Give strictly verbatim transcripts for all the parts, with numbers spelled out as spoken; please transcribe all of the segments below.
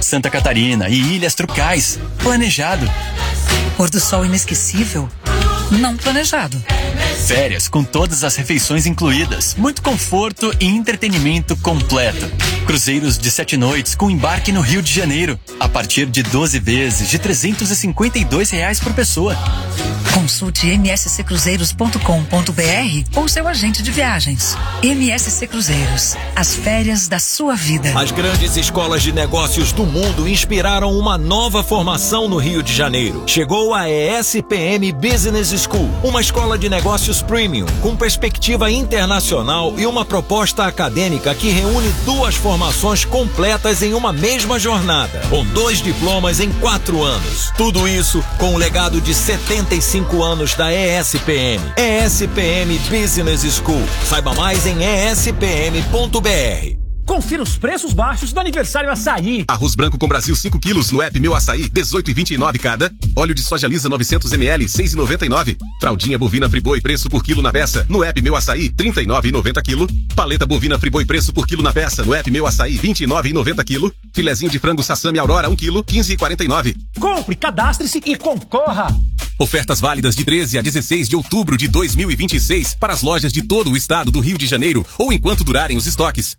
Santa Catarina e Ilhas Trucais. Planejado. Pôr do sol inesquecível? Não planejado. Férias com todas as refeições incluídas, muito conforto e entretenimento completo. Cruzeiros de sete noites com embarque no Rio de Janeiro, a partir de doze vezes de trezentos e cinquenta e dois reais por pessoa. Consulte m s c cruzeiros ponto com ponto b r ou seu agente de viagens. M S C Cruzeiros, as férias da sua vida. As grandes escolas de negócios do mundo inspiraram uma nova formação no Rio de Janeiro. Chegou a E S P M Business School, uma escola de negócios premium, com perspectiva internacional e uma proposta acadêmica que reúne duas formações completas em uma mesma jornada, com dois diplomas em quatro anos. Tudo isso com o legado de setenta e cinco anos da E S P M. E S P M Business School. Saiba mais em e s p m ponto b r. Confira os preços baixos do aniversário Açaí. Arroz branco com Brasil cinco quilos no app Meu Açaí, dezoito e vinte e nove cada. Óleo de soja lisa novecentos mililitros, seis e noventa e nove. Fraldinha bovina Friboi, preço por quilo na peça, no app Meu Açaí, trinta e nove e noventa quilo. Paleta bovina Friboi, preço por quilo na peça, no app Meu Açaí, vinte e nove e noventa quilo. Filezinho de frango Sassami Aurora, um quilo, quinze e quarenta e nove. Compre, cadastre-se e concorra. Ofertas válidas de treze a dezesseis de outubro de dois mil e vinte e seis para as lojas de todo o estado do Rio de Janeiro ou enquanto durarem os estoques.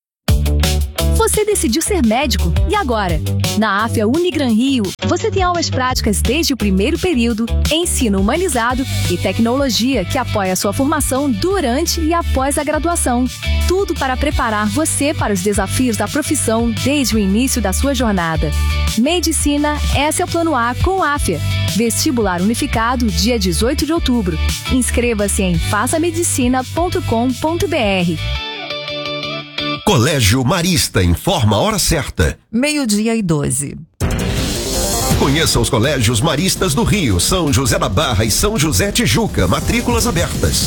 Você decidiu ser médico, e agora? Na AFIA Unigran Rio, você tem aulas práticas desde o primeiro período, ensino humanizado e tecnologia que apoia a sua formação durante e após a graduação. Tudo para preparar você para os desafios da profissão desde o início da sua jornada. Medicina, esse é o Plano A com AFIA. Vestibular unificado, dia dezoito de outubro. Inscreva-se em faça medicina ponto com ponto b r. Colégio Marista informa a hora certa. Meio-dia e doze. Conheça os colégios maristas do Rio, São José da Barra e São José Tijuca. Matrículas abertas.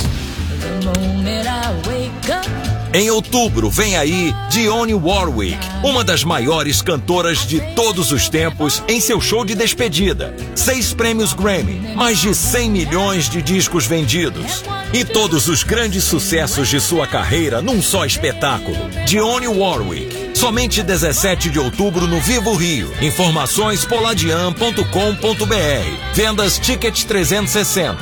Em outubro vem aí Dionne Warwick, uma das maiores cantoras de todos os tempos, em seu show de despedida. Seis prêmios Grammy, mais de cem milhões de discos vendidos. E todos os grandes sucessos de sua carreira num só espetáculo. Dionne Warwick, somente dezessete de outubro no Vivo Rio. Informações poladian ponto com ponto b r. Vendas Ticket trezentos e sessenta.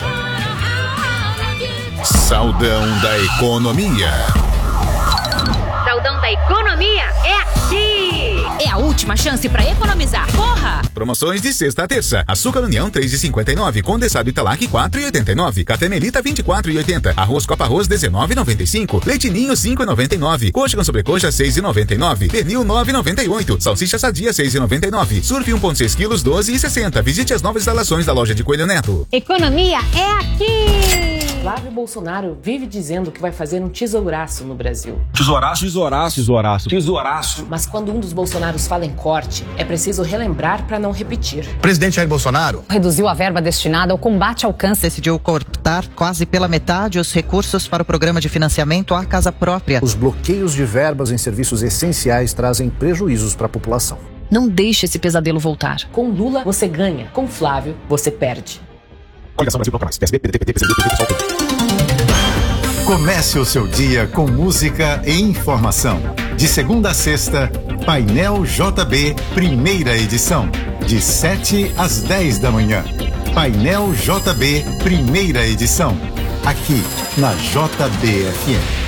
Saldão da Economia. Saldão da Economia é aqui! É a última chance para economizar. Corra! Promoções de sexta a terça. Açúcar União três e cinquenta e nove, condensado Italac quatro e oitenta e nove, café Melita vinte e quatro e oitenta, arroz Copa Arroz dezenove e noventa e cinco, leite Ninho cinco e noventa e nove, coxa com sobrecoxa seis e noventa e nove, pernil nove e noventa e oito, salsicha sadia seis e noventa e nove, surf um vírgula seis quilos doze e sessenta. Visite as novas instalações da loja de Coelho Neto. Economia é aqui! Flávio Bolsonaro vive dizendo que vai fazer um tesouraço no Brasil. Tesouraço, tesouraço, tesouraço, tesouraço. Mas quando um dos Bolsonaros fala em corte, é preciso relembrar para não repetir. Presidente Jair Bolsonaro reduziu a verba destinada ao combate ao câncer. Decidiu cortar quase pela metade os recursos para o programa de financiamento à casa própria. Os bloqueios de verbas em serviços essenciais trazem prejuízos para a população. Não deixe esse pesadelo voltar. Com Lula, você ganha. Com Flávio, você perde. Coligação Brasil Proclamais. P S B, P D T, P T, P S D, P T, Comece o seu dia com música e informação. De segunda a sexta, Painel J B, primeira edição. De sete às dez da manhã. Painel J B, primeira edição. Aqui, na J B F M.